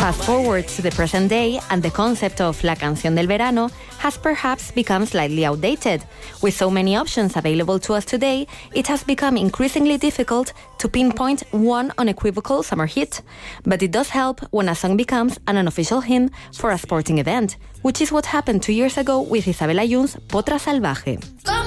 Fast forward to the present day, and the concept of La Canción del Verano has perhaps become slightly outdated. With so many options available to us today, it has become increasingly difficult to pinpoint one unequivocal summer hit. But it does help when a song becomes an unofficial hymn for a sporting event, which is what happened 2 years ago with Isabel Ayun's Potra Salvaje.